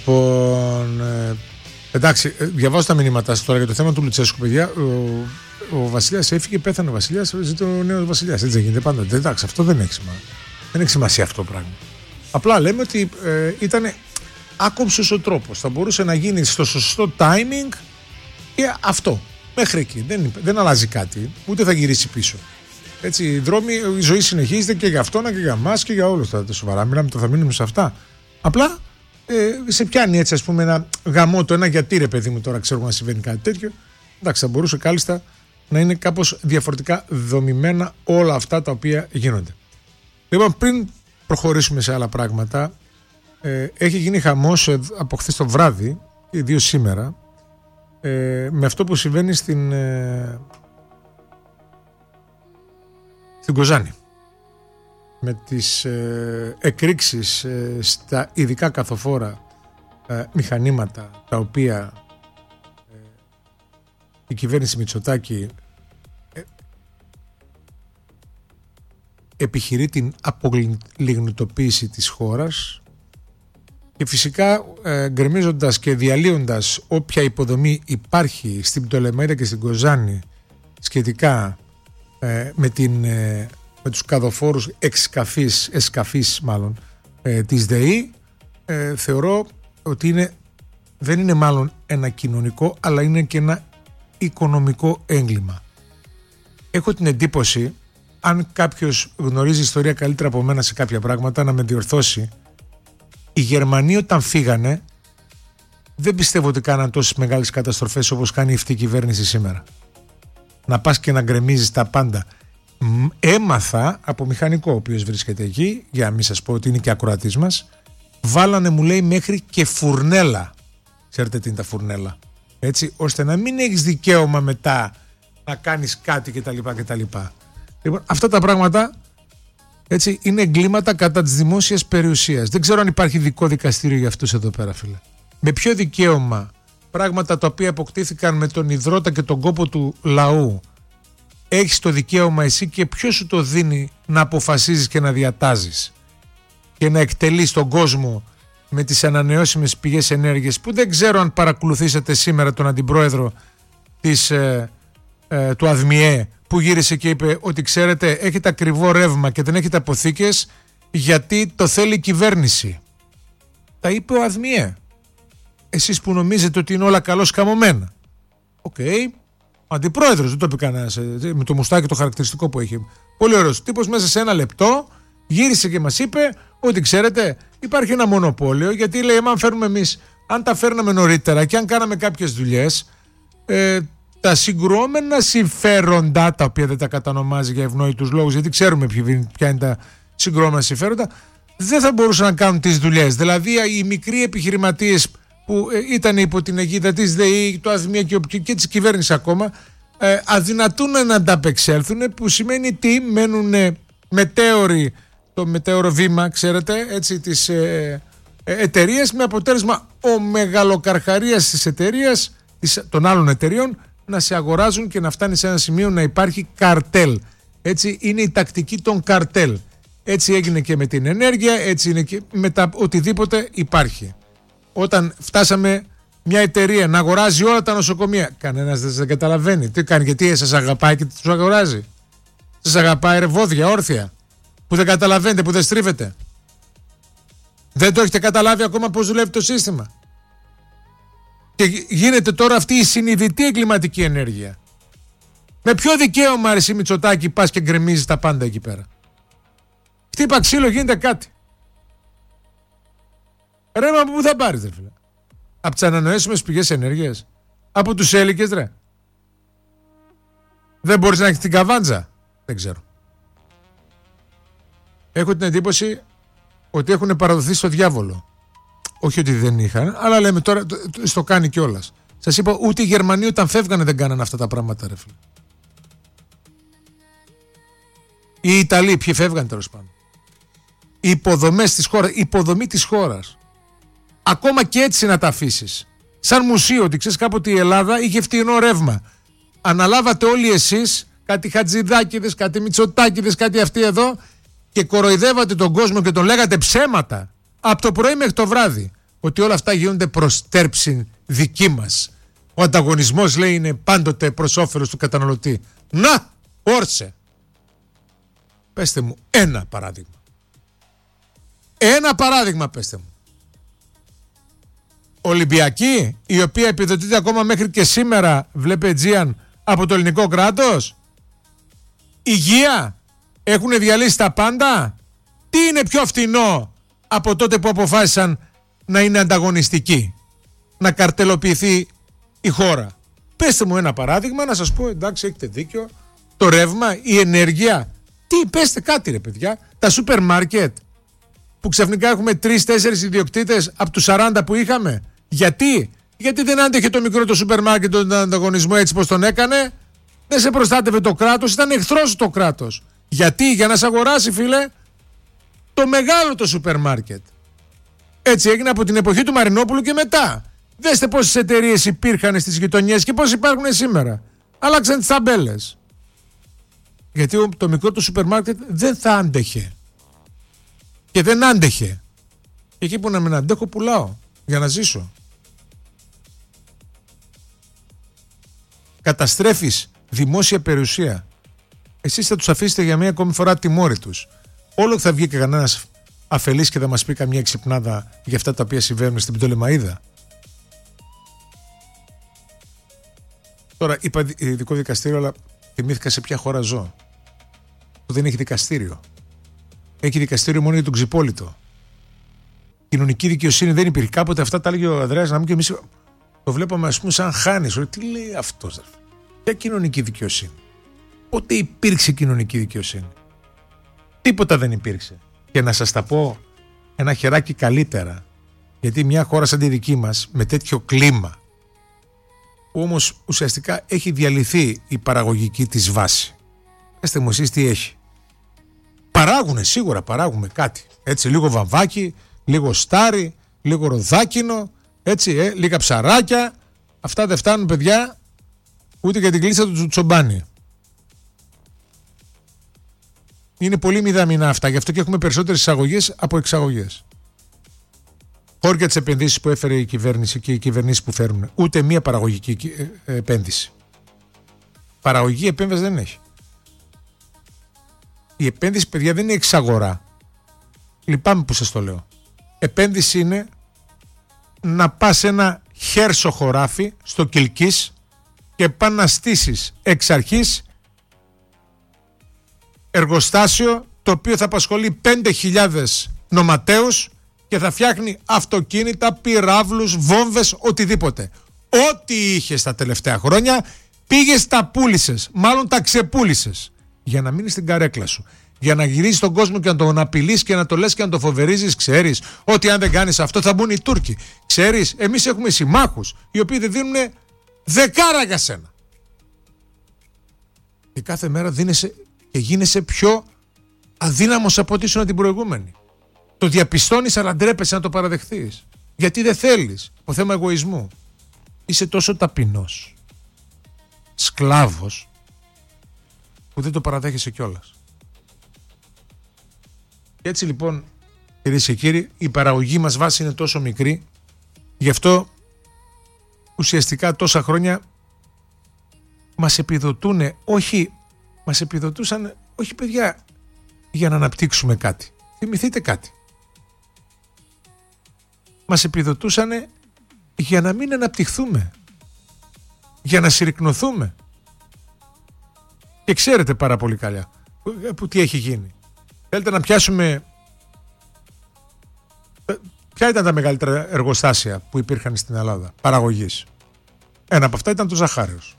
Λοιπόν, εντάξει, διαβάζω τα μηνύματά σας τώρα για το θέμα του Λουτσέσκου, παιδιά. Ο Βασιλιάς έφυγε, πέθανε ο Βασιλιάς, ζήτω ο νέος Βασιλιάς. Έτσι δεν γίνεται πάντα. Εντάξει, αυτό δεν έχει σημασία. Δεν έχει σημασία αυτό το πράγμα. Απλά λέμε ότι ήταν άκομψος ο τρόπος. Θα μπορούσε να γίνει στο σωστό timing και αυτό. Μέχρι εκεί. Δεν αλλάζει κάτι, ούτε θα γυρίσει πίσω. Έτσι, η ζωή συνεχίζεται και για αυτόν και για εμάς και για όλους τα σοβαρά. Μιλάμε, θα μείνουμε σε αυτά. Απλά σε πιάνει έτσι, ας πούμε, ένα γαμότο, ένα γιατί ρε παιδί μου τώρα ξέρω να συμβαίνει κάτι τέτοιο. Εντάξει, θα μπορούσε κάλλιστα να είναι κάπως διαφορετικά δομημένα όλα αυτά τα οποία γίνονται. Λοιπόν, πριν προχωρήσουμε σε άλλα πράγματα, έχει γίνει χαμός από χθες το βράδυ, ιδίω σήμερα, με αυτό που συμβαίνει στην Κοζάνη. Με τις εκρήξεις στα ειδικά καθοφόρα μηχανήματα, τα οποία η κυβέρνηση Μητσοτάκη επιχειρεί την απολιγνητοποίηση της χώρας και φυσικά γκρεμίζοντας και διαλύοντας όποια υποδομή υπάρχει στην Πτολεμαΐδα και στην Κοζάνη σχετικά με τους καδοφόρους εσκαφής της ΔΕΗ, θεωρώ ότι δεν είναι μάλλον ένα κοινωνικό, αλλά είναι και ένα οικονομικό έγκλημα. Έχω την εντύπωση, αν κάποιος γνωρίζει ιστορία καλύτερα από μένα σε κάποια πράγματα, να με διορθώσει. Οι Γερμανοί όταν φύγανε δεν πιστεύω ότι κάναν τόσες μεγάλες καταστροφές όπως κάνει αυτή η κυβέρνηση σήμερα. Να πας και να γκρεμίζεις τα πάντα. Έμαθα από μηχανικό ο οποίος βρίσκεται εκεί, για να μην σας πω ότι είναι και ακροατής μας, βάλανε, μου λέει, μέχρι και φουρνέλα. Ξέρετε τι είναι τα φουρνέλα? Έτσι, ώστε να μην έχεις δικαίωμα μετά να κάνεις κάτι κτλ. Λοιπόν, αυτά τα πράγματα, έτσι, είναι εγκλήματα κατά της δημόσιας περιουσίας. Δεν ξέρω αν υπάρχει ειδικό δικαστήριο για αυτούς εδώ πέρα, φίλε. Με ποιο δικαίωμα πράγματα τα οποία αποκτήθηκαν με τον υδρότα και τον κόπο του λαού έχεις το δικαίωμα εσύ και ποιος σου το δίνει να αποφασίζεις και να διατάζεις και να εκτελείς τον κόσμο με τις ανανεώσιμες πηγές ενέργειας, που δεν ξέρω αν παρακολουθήσατε σήμερα τον αντιπρόεδρο του ΑΔΜΙΕ που γύρισε και είπε ότι ξέρετε έχετε ακριβό ρεύμα και δεν έχετε αποθήκες γιατί το θέλει η κυβέρνηση. Τα είπε ο ΑΔΜΙΕ. Εσείς που νομίζετε ότι είναι όλα καλώς καμωμένα. Οκ. Ο αντιπρόεδρος, δεν το είπε κανένας, με το μουστάκι το χαρακτηριστικό που έχει. Πολύ ωραίος τύπος, μέσα σε ένα λεπτό γύρισε και μας είπε ότι ξέρετε υπάρχει ένα μονοπόλιο, γιατί λέει αν φέρνουμε εμείς, αν τα φέρναμε νωρίτερα και αν κάναμε κάποιες δουλειές, τα συγκρουόμενα συμφέροντα, τα οποία δεν τα κατανομάζει για ευνόητους λόγους, γιατί ξέρουμε ποια είναι τα συγκρουόμενα συμφέροντα, δεν θα μπορούσαν να κάνουν τις δουλειές. Δηλαδή οι μικροί επιχειρηματίες που ήταν υπό την αιγίδα της ΔΕΗ, του ΑΔΜΙΕ και της κυβέρνησης ακόμα, αδυνατούν να ανταπεξέλθουν, που σημαίνει τι, μένουν μετέωροι, το μετέωρο βήμα, ξέρετε, έτσι, της εταιρείας, με αποτέλεσμα ο μεγαλοκαρχαρίας της εταιρείας, των άλλων εταιρείων, να σε αγοράζουν και να φτάνει σε ένα σημείο να υπάρχει καρτέλ. Έτσι είναι η τακτική των καρτέλ. Έτσι έγινε και με την ενέργεια, έτσι είναι και με τα οτιδήποτε υπάρχει. Όταν φτάσαμε μια εταιρεία να αγοράζει όλα τα νοσοκομεία, κανένας δεν σας καταλαβαίνει. Τι κάνει, γιατί σας αγαπάει και τους αγοράζει? Σας αγαπάει ρεβόδια, όρθια, που δεν καταλαβαίνετε, που δεν στρίβετε? Δεν το έχετε καταλάβει ακόμα πώς δουλεύει το σύστημα? Και γίνεται τώρα αυτή η συνειδητή εγκληματική ενέργεια. Με ποιο δικαίωμα, αρέσει Μητσοτάκη, πας και γκρεμίζεις τα πάντα εκεί πέρα? Χτύπα ξύλο, γίνεται κάτι. Ρέμα από πού θα πάρεις, ρε φίλε? Από τις ανανεώσιμες πηγές ενέργειας? Από τους έλικες, ρε? Δεν μπορείς να έχεις την καβάντζα? Δεν ξέρω. Έχω την εντύπωση ότι έχουν παραδοθεί στο διάβολο. Όχι ότι δεν είχαν, αλλά λέμε τώρα στο κάνει κιόλας. Σας είπα, ούτε οι Γερμανοί όταν φεύγανε δεν κάνανε αυτά τα πράγματα, ρε φίλε. Οι Ιταλοί, ποιοι φεύγανε τέλος πάντων? Οι υποδομές της χώρας, η υποδομή της χώρας. Ακόμα και έτσι να τα αφήσεις. Σαν μουσείο, ότι ξέρεις κάποτε η Ελλάδα είχε φτηνό ρεύμα. Αναλάβατε όλοι εσείς, κάτι Χατζηδάκηδες, κάτι Μητσοτάκηδες, κάτι αυτοί εδώ, και κοροϊδεύατε τον κόσμο και τον λέγατε ψέματα από το πρωί μέχρι το βράδυ. ότι όλα αυτά γίνονται προς τέρψη δική μας. Ο ανταγωνισμός, λέει, είναι πάντοτε προς όφελος του καταναλωτή. Να, όρσε. Πέστε μου ένα παράδειγμα. Ένα παράδειγμα πέστε μου. Ολυμπιακή, η οποία επιδοτείται ακόμα μέχρι και σήμερα, βλέπε Αιτζίαν, από το ελληνικό κράτος. Υγεία, έχουν διαλύσει τα πάντα. Τι είναι πιο φτηνό από τότε που αποφάσισαν να είναι ανταγωνιστική, να καρτελοποιηθεί η χώρα? Πέστε μου ένα παράδειγμα να σας πω, εντάξει, έχετε δίκιο. Το ρεύμα, η ενέργεια. Τι, πέστε κάτι ρε παιδιά. Τα σούπερ μάρκετ που ξαφνικά έχουμε 3-4 ιδιοκτήτες από τους 40 που είχαμε. Γιατί δεν άντεχε το μικρό το σούπερ μάρκετ τον ανταγωνισμό έτσι πως τον έκανε? Δεν σε προστάτευε το κράτος, ήταν εχθρός το κράτος. Γιατί? Για να σε αγοράσει, φίλε, το μεγάλο το σούπερ μάρκετ. Έτσι έγινε από την εποχή του Μαρινόπουλου και μετά. Δέστε πόσες εταιρείες υπήρχαν στις γειτονιές και πόσες υπάρχουν σήμερα. Άλλαξαν τις ταμπέλες. Γιατί το μικρό του σούπερ μάρκετ δεν θα άντεχε. Και δεν άντεχε. Και εκεί που να μην αντέχω πουλάω για να ζήσω. Καταστρέφεις δημόσια περιουσία. Εσείς θα τους αφήσετε για μία ακόμη φορά τιμώροι τους. Όλο θα βγει και κανένας αφελής και θα μας πει καμία εξυπνάδα για αυτά τα οποία συμβαίνουν στην Πτολεμαΐδα. Τώρα είπα ειδικό δικαστήριο, αλλά θυμήθηκα σε ποια χώρα ζω που δεν έχει δικαστήριο. Έχει δικαστήριο μόνο για τον ξυπόλυτο. Κοινωνική δικαιοσύνη δεν υπήρχε. Κάποτε αυτά τα έλεγε ο Ανδρέας, να μην και εμείς το βλέπαμε, ας πούμε, σαν χάνεις. Τι λέει αυτός? Ποια κοινωνική δικαιοσύνη? Πότε υπήρξε κοινωνική δικαιοσύνη? Τίποτα δεν υπήρξε. Και να σας τα πω ένα χεράκι καλύτερα, γιατί μια χώρα σαν τη δική μας, με τέτοιο κλίμα, που όμως ουσιαστικά έχει διαλυθεί η παραγωγική της βάση. Πέστε μου εσείς τι έχει. Παράγουνε, σίγουρα παράγουμε κάτι. Έτσι, λίγο βαμβάκι, λίγο στάρι, λίγο ροδάκινο, έτσι, λίγα ψαράκια. Αυτά δεν φτάνουν, παιδιά, ούτε για την κλίτσα του τσομπάνι. Είναι πολύ μηδαμινά αυτά, γι' αυτό και έχουμε περισσότερες εισαγωγές από εξαγωγές. Χώρια τις επενδύσεις που έφερε η κυβέρνηση και οι κυβερνήσεις που φέρουν. Ούτε μία παραγωγική επένδυση. Παραγωγική επένδυση δεν έχει. Η επένδυση, παιδιά, δεν είναι εξαγορά. Λυπάμαι που σας το λέω. Επένδυση είναι να πας ένα χέρσο χωράφι στο Κιλκής και πας να στήσεις εξ αρχής εργοστάσιο το οποίο θα απασχολεί 5.000 νοματέους και θα φτιάχνει αυτοκίνητα, πυράβλους, βόμβες, οτιδήποτε. Ό,τι είχες τα τελευταία χρόνια πήγες, τα πούλησες, μάλλον τα ξεπούλησες, για να μείνεις στην καρέκλα σου. Για να γυρίσεις τον κόσμο και να τον απειλείς και να το λες και να το φοβερίζεις. Ξέρεις ότι αν δεν κάνεις αυτό θα μπουν οι Τούρκοι. Ξέρεις, εμείς έχουμε συμμάχους οι οποίοι δεν δίνουν δεκάρα για σένα. Και κάθε μέρα δίνεσαι και γίνεσαι πιο αδύναμος από ό,τι ήσουν την προηγούμενη. Το διαπιστώνεις, αλλά ντρέπεσαι να το παραδεχθείς. Γιατί δεν θέλεις, από θέμα εγωισμού. Είσαι τόσο ταπεινός, σκλάβος, που δεν το παραδέχεσαι κιόλας. Έτσι λοιπόν, κυρίες και κύριοι, η παραγωγή μας βάση είναι τόσο μικρή, γι' αυτό ουσιαστικά τόσα χρόνια μας επιδοτούν, μας επιδοτούσαν, όχι παιδιά, για να αναπτύξουμε κάτι. Θυμηθείτε κάτι. Μας επιδοτούσαν για να μην αναπτυχθούμε, για να συρρικνωθούμε. Και ξέρετε πάρα πολύ καλά που τι έχει γίνει. Θέλετε να πιάσουμε ποια ήταν τα μεγαλύτερα εργοστάσια που υπήρχαν στην Ελλάδα παραγωγής? Ένα από αυτά ήταν το Ζαχάριος.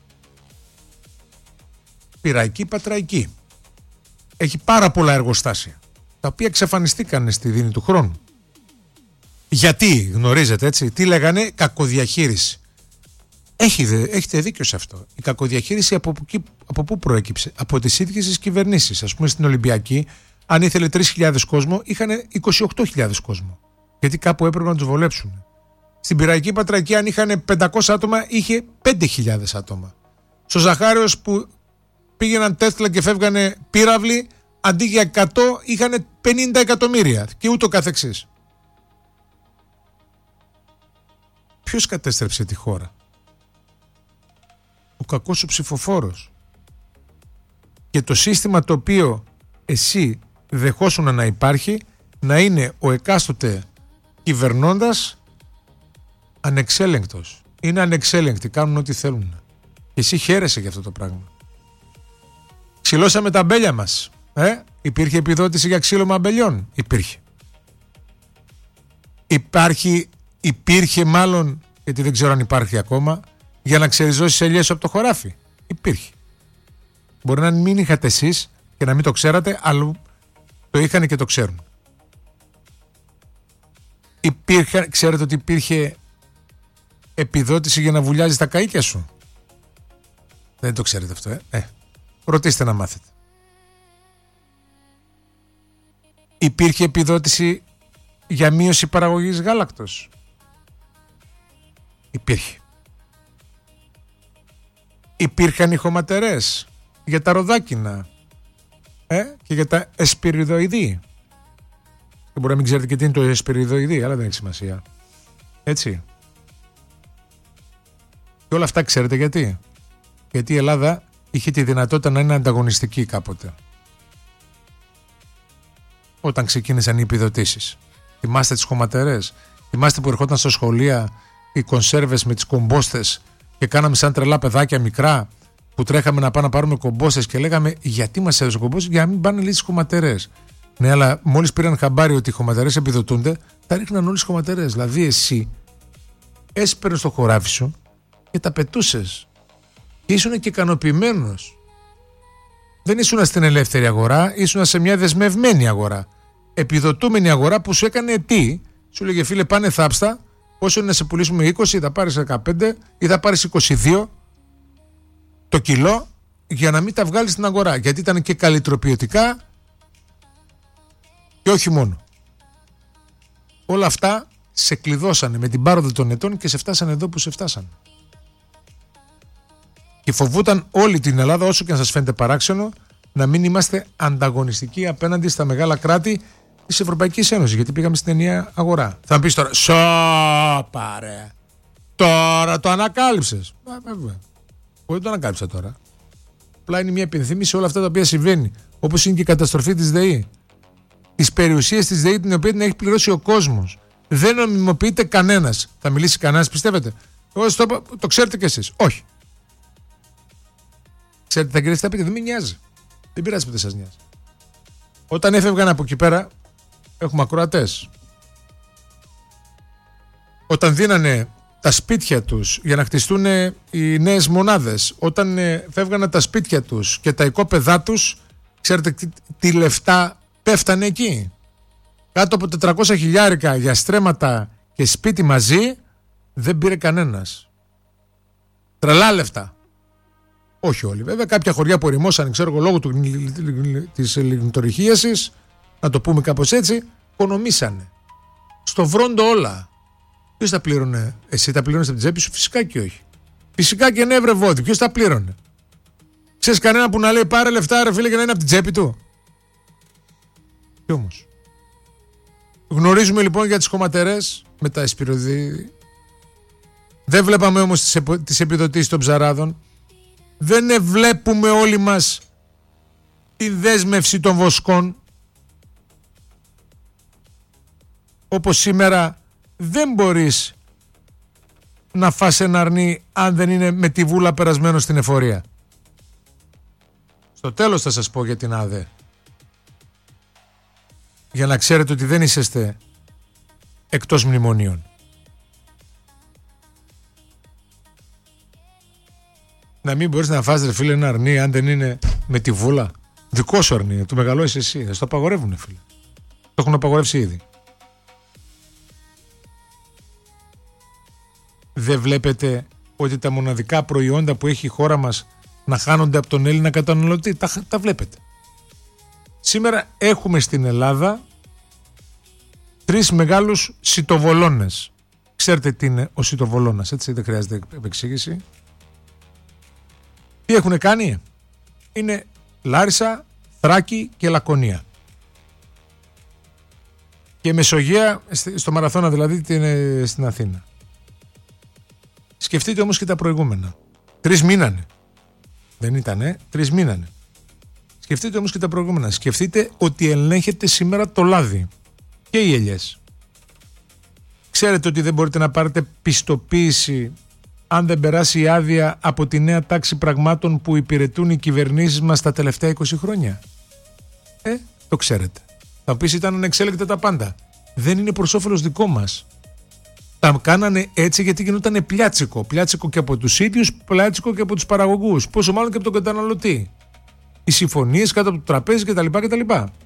Πειραϊκή, Πατραϊκή. Έχει πάρα πολλά εργοστάσια τα οποία εξαφανιστήκαν στη δίνη του χρόνου. Γιατί, γνωρίζετε, έτσι, τι λέγανε? Κακοδιαχείριση. Έχετε δίκιο σε αυτό. Η κακοδιαχείριση από πού προέκυψε? Από τις ίδιες τις κυβερνήσεις. Ας πούμε στην Ολυμπιακή, αν ήθελε 3.000 κόσμο, είχαν 28.000 κόσμο. Γιατί κάπου έπρεπε να τους βολέψουν. Στην Πειραϊκή Πατραϊκή, αν είχαν 500 άτομα, είχε 5.000 άτομα. Στο Ζαχάριος που πήγαιναν Τέσλα και φεύγανε πύραυλοι, αντί για 100 είχαν 50 εκατομμύρια και ούτω καθεξής. Ποιος κατέστρεψε τη χώρα? Ο κακός σου ψηφοφόρος. Και το σύστημα το οποίο εσύ δεχόσουν να υπάρχει, να είναι ο εκάστοτε κυβερνώντας ανεξέλεγκτος. Είναι ανεξέλεγκτοι, κάνουν ό,τι θέλουν. Και εσύ χαίρεσαι για αυτό το πράγμα. Ξυλώσαμε τα αμπέλια μας. Υπήρχε επιδότηση για ξύλωμα αμπελιών? Υπήρχε. Υπήρχε μάλλον, γιατί δεν ξέρω αν υπάρχει ακόμα, για να ξεριζώσεις ελιές από το χωράφι? Υπήρχε. Μπορεί να μην είχατε εσείς και να μην το ξέρατε, αλλά το είχαν και το ξέρουν. Ξέρετε ότι υπήρχε επιδότηση για να βουλιάζεις τα καΐκια σου? Δεν το ξέρετε αυτό, ρωτήστε να μάθετε. Υπήρχε επιδότηση για μείωση παραγωγής γάλακτος? Υπήρχε. Υπήρχαν οι χωματερές για τα ροδάκινα και για τα εσπυριδοειδή. Και μπορεί να μην ξέρετε και τι είναι το εσπυριδοειδή, αλλά δεν έχει σημασία. Έτσι. Και όλα αυτά ξέρετε γιατί? Γιατί η Ελλάδα είχε τη δυνατότητα να είναι ανταγωνιστική κάποτε. Όταν ξεκίνησαν οι επιδοτήσεις. Θυμάστε τις χωματερές? Θυμάστε που ερχόταν στα σχολεία οι κονσέρβες με τις κομπόστες και κάναμε σαν τρελά παιδάκια μικρά που τρέχαμε να πάμε να πάρουμε κομπόστες και λέγαμε γιατί μας έδωσε κομπόστες? Για να μην πάνε λίγο στις χωματερές. Ναι, αλλά μόλις πήραν χαμπάρι ότι οι χωματερές επιδοτούνται, τα ρίχναν όλες τις χωματερές. Δηλαδή εσύ έσπαιρνες το χωράφι σου και τα πετούσες. Και ήσουν και ικανοποιημένος. Δεν ήσουν στην ελεύθερη αγορά, ήσουν σε μια δεσμευμένη αγορά. Επιδοτούμενη αγορά που σου έκανε τι? Σου λέγε φίλε, πάνε θάψτα, πόσο είναι να σε πουλήσουμε 20, θα πάρεις 15 ή θα πάρεις 22 το κιλό για να μην τα βγάλεις στην αγορά. Γιατί ήταν και καλλιτροποιητικά και όχι μόνο. Όλα αυτά σε κλειδώσανε με την πάροδο των ετών και σε φτάσανε εδώ που σε φτάσανε. Και φοβούταν όλη την Ελλάδα, όσο και αν σας φαίνεται παράξενο, να μην είμαστε ανταγωνιστικοί απέναντι στα μεγάλα κράτη της Ευρωπαϊκής Ένωσης, γιατί πήγαμε στην ενιαία αγορά. Θα μου πεις τώρα, σοπαρε, τώρα το ανακάλυψες. Βέβαια. Όχι, το ανακάλυψα τώρα. Απλά είναι μια υπενθύμηση όλα αυτά τα οποία συμβαίνει, όπως είναι και η καταστροφή της ΔΕΗ. Τις περιουσίες της ΔΕΗ την οποία την έχει πληρώσει ο κόσμος. Δεν νομιμοποιείται κανένας. Θα μιλήσει κανένας, πιστεύετε? Εγώ το ξέρετε κι εσείς. Όχι. Ξέρετε, θα γυρίσετε τα πείτε, δεν με νοιάζει. Δεν πειράζει που δεν σας νοιάζει. Όταν έφευγαν από εκεί πέρα, έχουμε ακροατές. Όταν δίνανε τα σπίτια τους για να χτιστούν οι νέες μονάδες, όταν φεύγανε τα σπίτια τους και τα οικόπεδά τους, ξέρετε τι λεφτά πέφτανε εκεί? Κάτω από 400 χιλιάρικα για στρέμματα και σπίτι μαζί δεν πήρε κανένας. Τρελά λεφτά. Όχι όλοι. Βέβαια, κάποια χωριά που ερημώσαν, ξέρω εγώ, λόγω της λιγνητορυχίασης, να το πούμε κάπως έτσι, οικονομήσανε. Στο βρόντο όλα. Ποιος τα πλήρωνε? Εσύ τα πλήρωνες από την τσέπη σου? Φυσικά και όχι. Φυσικά και ναι, βρε βόδι. Ποιος τα πλήρωνε? Ξέρεις κανένα που να λέει πάρε λεφτά, ρε φίλε, και να είναι από την τσέπη του? Και όμως. Γνωρίζουμε λοιπόν για τις χωματερές με τα εσπυροδίδη. Δεν βλέπαμε όμως τις επιδοτήσεις των ψαράδων. Δεν βλέπουμε όλοι μας τη δέσμευση των βοσκών. Όπως σήμερα δεν μπορείς να φας ένα αρνί αν δεν είναι με τη βούλα περασμένο στην εφορία. Στο τέλος θα σας πω για την ΑΔΕ. Για να ξέρετε ότι δεν είσαστε εκτός μνημονίων. Να μην μπορείς να φας, ρε φίλε, ένα αρνί αν δεν είναι με τη βούλα. Δικό σου αρνί, του μεγαλώσεις εσύ. Θα το απαγορεύουνε, φίλε. Το έχουν απαγορεύσει ήδη. Δεν βλέπετε ότι τα μοναδικά προϊόντα που έχει η χώρα μας να χάνονται από τον Έλληνα καταναλωτή? Τα βλέπετε. Σήμερα έχουμε στην Ελλάδα 3 μεγάλους σιτοβολώνες. Ξέρετε τι είναι ο σιτοβολώνας, έτσι, δεν χρειάζεται επεξήγηση. Τι έχουν κάνει? Είναι Λάρισα, Θράκη και Λακωνία. Και Μεσογεία, στο Μαραθώνα δηλαδή, στην Αθήνα. Σκεφτείτε όμως και τα προηγούμενα. 3 μήνανε. Δεν ήτανε, 3 μήνανε. Σκεφτείτε όμως και τα προηγούμενα. Σκεφτείτε ότι ελέγχεται σήμερα το λάδι και οι ελιές. Ξέρετε ότι δεν μπορείτε να πάρετε πιστοποίηση αν δεν περάσει η άδεια από τη νέα τάξη πραγμάτων που υπηρετούν οι κυβερνήσεις μας τα τελευταία 20 χρόνια. Το ξέρετε. Θα πεις ήταν ανεξέλεγκτα τα πάντα. Δεν είναι προς όφελος δικό μας. Τα κάνανε έτσι γιατί γινότανε πλιάτσικο. Πλιάτσικο και από τους ίδιους, πλιάτσικο και από τους παραγωγούς. Πόσο μάλλον και από τον καταναλωτή. Οι συμφωνίες κάτω από το τραπέζι κτλ.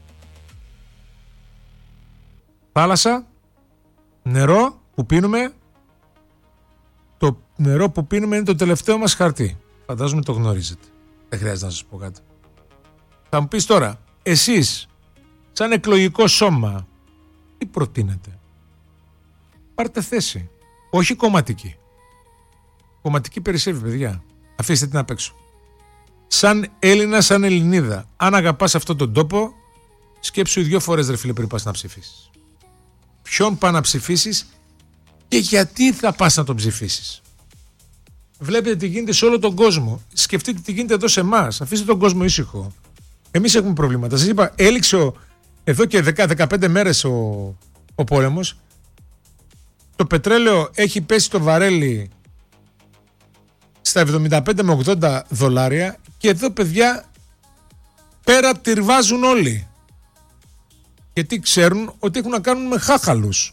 Θάλασσα, νερό που πίνουμε. Το νερό που πίνουμε είναι το τελευταίο μας χαρτί. Φαντάζομαι το γνωρίζετε. Δεν χρειάζεται να σας πω κάτι. Θα μου πεις τώρα, εσείς σαν εκλογικό σώμα τι προτείνετε? Πάρτε θέση. Όχι κομματική. Κομματική περισσεύει, παιδιά. Αφήστε την απ' έξω. Σαν Έλληνα, σαν Ελληνίδα, αν αγαπάς αυτόν τον τόπο, σκέψου 2 φορές, ρε φίλε, πριν πας να ψηφίσεις. Ποιον πας να ψηφίσεις και γιατί θα πας να τον ψηφίσεις? Βλέπετε τι γίνεται σε όλο τον κόσμο. Σκεφτείτε τι γίνεται εδώ σε εμάς. Αφήστε τον κόσμο ήσυχο. Εμείς έχουμε προβλήματα. Σας είπα, έληξε εδώ και 15 μέρες ο πόλεμος. Το πετρέλαιο έχει πέσει το βαρέλι στα 75 με 80 δολάρια και εδώ, παιδιά, πέρα τυρβάζουν όλοι. Γιατί ξέρουν ότι έχουν να κάνουν με χάχαλους.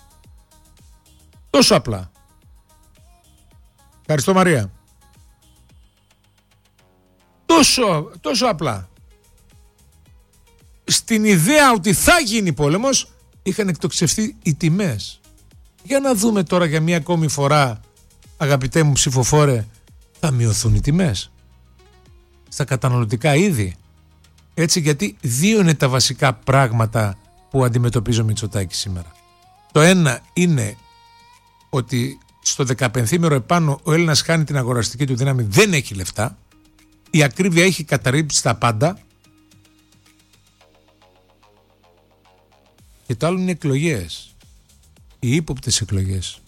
Τόσο απλά. Ευχαριστώ, Μαρία. Τόσο απλά. Στην ιδέα ότι θα γίνει πόλεμος είχαν εκτοξευθεί οι τιμές. Για να δούμε τώρα για μία ακόμη φορά, αγαπητέ μου ψηφοφόρε, θα μειωθούν οι τιμές στα καταναλωτικά είδη. Έτσι, γιατί 2 είναι τα βασικά πράγματα που αντιμετωπίζει ο Μητσοτάκης σήμερα. Το ένα είναι ότι στο 15ήμερο επάνω ο Έλληνας χάνει την αγοραστική του δύναμη, δεν έχει λεφτά, η ακρίβεια έχει καταρρύψει τα πάντα. Και το άλλο είναι εκλογές, οι ύποπτες εκλογές.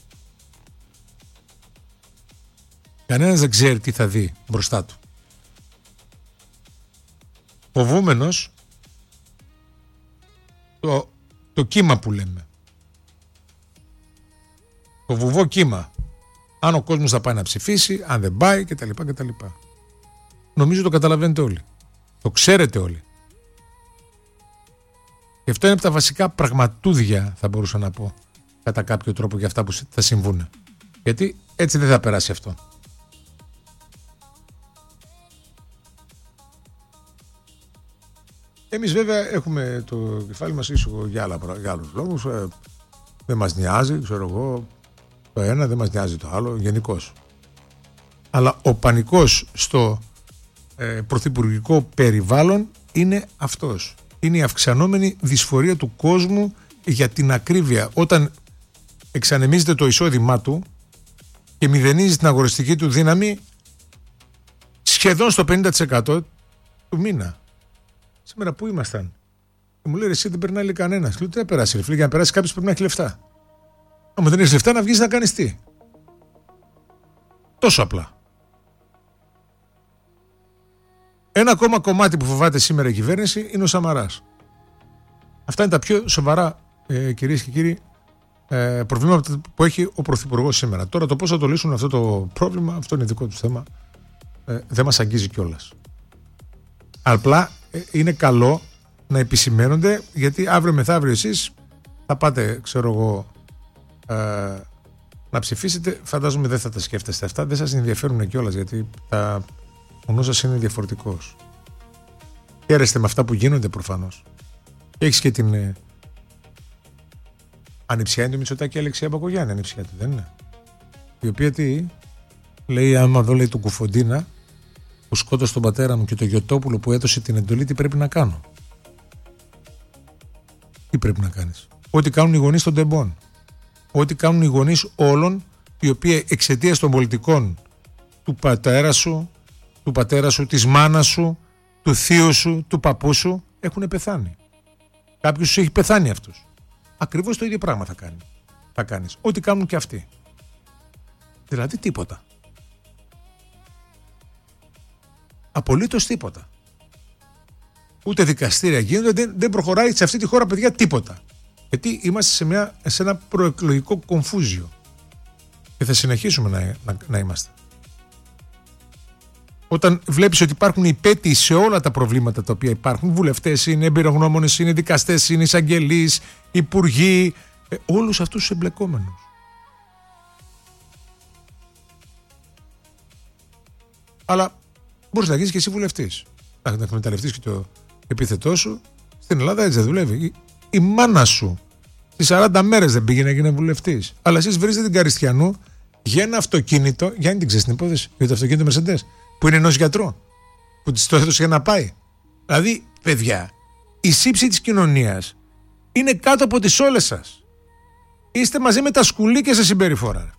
Κανένας δεν ξέρει τι θα δει μπροστά του. Φοβούμενος το κύμα που λέμε. Το βουβό κύμα. Αν ο κόσμος θα πάει να ψηφίσει, αν δεν πάει κτλ. Νομίζω το καταλαβαίνετε όλοι. Το ξέρετε όλοι. Και αυτό είναι από τα βασικά πραγματούδια, θα μπορούσα να πω, κατά κάποιο τρόπο, για αυτά που θα συμβούν. Γιατί έτσι δεν θα περάσει αυτό. Εμείς βέβαια έχουμε το κεφάλι μας ήσυχο για άλλους λόγους. Δεν μας νοιάζει, ξέρω εγώ, το ένα, δεν μας νοιάζει το άλλο, γενικώς. Αλλά ο πανικός στο πρωθυπουργικό περιβάλλον είναι αυτός. Είναι η αυξανόμενη δυσφορία του κόσμου για την ακρίβεια. Όταν εξανεμίζεται το εισόδημά του και μηδενίζει την αγοραστική του δύναμη σχεδόν στο 50% του μήνα. Σήμερα πού ήμασταν? Μου λέει, εσύ δεν περνάει λέει κανένας. Λέω, τι θα περάσει, ρε φίλε? Για να περάσει κάποιος πρέπει να έχει λεφτά. Αν δεν έχεις λεφτά, να βγεις να κάνεις τι? Τόσο απλά. Ένα ακόμα κομμάτι που φοβάται σήμερα η κυβέρνηση είναι ο Σαμαράς. Αυτά είναι τα πιο σοβαρά, κυρίες και κύριοι, προβλήματα που έχει ο Πρωθυπουργός σήμερα. Τώρα το πώς θα το λύσουν αυτό το πρόβλημα, αυτό είναι δικό του θέμα. Δεν μας αγγίζει κιόλας. Απλά είναι καλό να επισημαίνονται, γιατί αύριο μεθαύριο εσείς θα πάτε, ξέρω εγώ, να ψηφίσετε. Φαντάζομαι δεν θα τα σκέφτεστε αυτά, δεν σας ενδιαφέρουν κιόλας, γιατί ο νους σας είναι διαφορετικός. Χαίρεστε με αυτά που γίνονται προφανώς. Έχεις και την ανιψιά είναι το Μητσοτάκη, η Αλεξία Μπακογιάννη, ανιψιά του, δεν είναι? Η οποία τι λέει, άμα δω, λέει, του Κουφοντίνα που σκότωσε τον πατέρα μου και το Γιωτόπουλο που έδωσε την εντολή, τι πρέπει να κάνω? Τι πρέπει να κάνεις? Ό,τι κάνουν οι γονείς των τεμπών. Ό,τι κάνουν οι γονείς όλων, οι οποίοι εξαιτίας των πολιτικών του πατέρα σου, της μάνας σου, του θείου σου, του παππού σου, έχουν πεθάνει. Κάποιος τους έχει πεθάνει αυτούς. Ακριβώς το ίδιο πράγμα θα κάνεις. Ό,τι κάνουν και αυτοί. Δηλαδή τίποτα. Απολύτως τίποτα. Ούτε δικαστήρια γίνονται, δεν προχωράει σε αυτή τη χώρα, παιδιά, τίποτα. Γιατί είμαστε σε ένα προεκλογικό κομφούζιο. Και θα συνεχίσουμε να είμαστε. Όταν βλέπεις ότι υπάρχουν υπέτειοι σε όλα τα προβλήματα τα οποία υπάρχουν, βουλευτές είναι, εμπειρογνώμονες είναι, δικαστές είναι, εισαγγελείς, υπουργοί, όλους αυτούς τους εμπλεκόμενους. Αλλά μπορείς να γίνεις και εσύ βουλευτής. Να εκμεταλλευτείς και το επίθετό σου. Στην Ελλάδα έτσι δεν δουλεύει. Η μάνα σου στις 40 μέρες δεν πήγε να γίνει βουλευτής. Αλλά εσείς βρίζετε την Καριστιανού για ένα αυτοκίνητο. Γιάννη, την ξέρεις την υπόθεση? Για το αυτοκίνητο Mercedes που είναι ενός γιατρού. Που της το έδωσε για να πάει. Δηλαδή, παιδιά, η σύψη της κοινωνίας είναι κάτω από τις όλες σας. Είστε μαζί με τα σκουλίκια σε συμπεριφορά.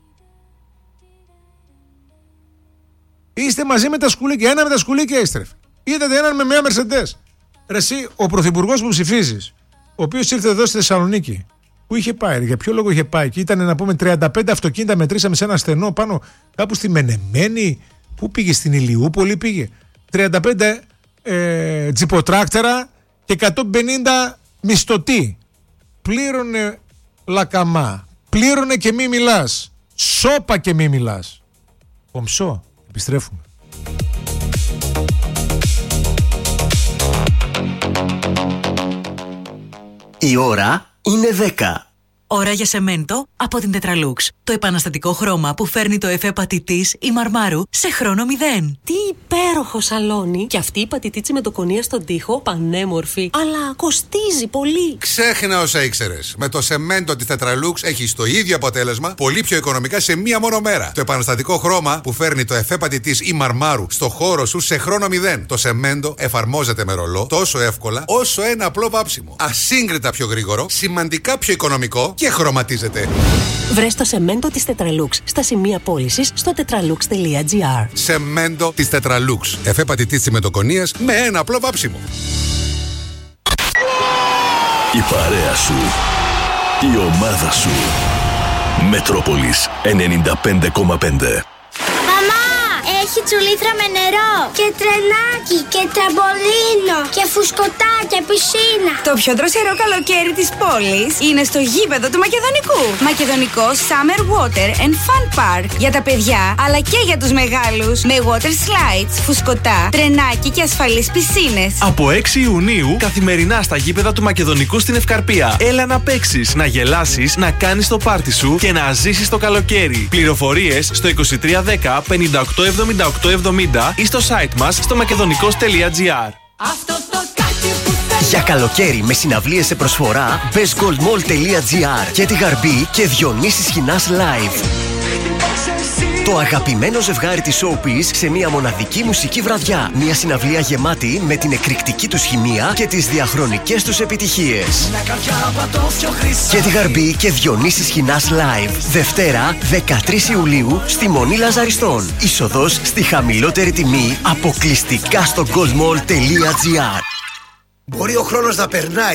Είστε μαζί με τα σκουλίκια. Ένα με τα σκουλίκια έστρεφε. Είδατε έναν με μια Mercedes. Ρε εσύ, ο πρωθυπουργός που ψηφίζεις, ο οποίος ήρθε εδώ στη Θεσσαλονίκη, που είχε πάει, για ποιο λόγο είχε πάει? Και ήταν να πούμε 35 αυτοκίνητα μετρήσαμε σε ένα στενό πάνω κάπου στη Μενεμένη. Πού πήγε? Στην Ηλιούπολη πήγε. 35 τζιποτράκτερα και 150 μισθωτοί. Πλήρωνε λακαμά. Πλήρωνε και μη μιλάς. Σόπα και μη μιλάς. Κομψό. Επιστρέφουμε. Η ώρα είναι 10. Ώρα για σεμέντο από την Tetralux. Το επαναστατικό χρώμα που φέρνει το εφέ πατητής ή μαρμάρου σε χρόνο 0. Τι υπέροχο σαλόνι! Και αυτή η πατητίτσι με το κονία στον τοίχο, πανέμορφη, αλλά κοστίζει πολύ. Ξέχνα όσα ήξερες. Με το σεμέντο της Tetralux έχεις το ίδιο αποτέλεσμα, πολύ πιο οικονομικά σε μία μόνο μέρα. Το επαναστατικό χρώμα που φέρνει το εφέ πατητής ή μαρμάρου στο χώρο σου σε χρόνο 0. Το σεμέντο εφαρμόζεται με ρολό τόσο εύκολα όσο ένα απλό βάψιμο. Ασύγκριτα πιο γρήγορο, σημαντικά πιο οικονομικό και χρωματίζεται. Βρες το σεμέντο της Tetralux στα σημεία πώλησης στο tetralux.gr. Σεμέντο της Tetralux. Εφέ πατητής τσιμεντοκονίας με ένα απλό βάψιμο. Η παρέα σου. Η ομάδα σου. Μετρόπολης 95,5. Έχει τσουλήθρα με νερό και τρενάκι και τραμπολίνο και φουσκωτά και πισίνα. Το πιο δροσερό καλοκαίρι της πόλης είναι στο γήπεδο του Μακεδονικού. Μακεδονικό Summer Water and Fun Park. Για τα παιδιά αλλά και για τους μεγάλους. Με water slides, φουσκωτά, τρενάκι και ασφαλείς πισίνες. Από 6 Ιουνίου καθημερινά στα γήπεδα του Μακεδονικού στην Ευκαρπία. Έλα να παίξεις, να γελάσεις, να κάνεις το πάρτι σου και να ζήσεις το καλοκαίρι. Πληροφορίες στο 2310 58 7870 ή στο site μας στο makedonικos.gr. Για καλοκαίρι με συναυλίες σε προσφορά, bestgoldmall.gr και τη Γαρμπή και Διονύσης Χινάς live. Το αγαπημένο ζευγάρι της Showbiz σε μια μοναδική μουσική βραδιά. Μια συναυλία γεμάτη με την εκρηκτική τους χημεία και τις διαχρονικές τους επιτυχίες. Και τη Γαρμπή και Διονύσης Χινάς live. Δευτέρα 13 Ιουλίου στη Μονή Λαζαριστών. Είσοδος στη χαμηλότερη τιμή αποκλειστικά στο goldmall.gr. Μπορεί ο χρόνος να περνάει